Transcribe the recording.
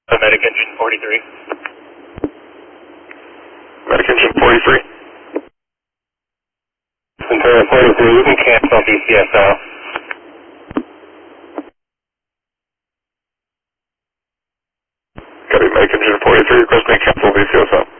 Medic Engine 43. Medic Engine 43. Centurion 43, you can cancel BCSL. Copy, Medic Engine 43, request me cancel VCSL.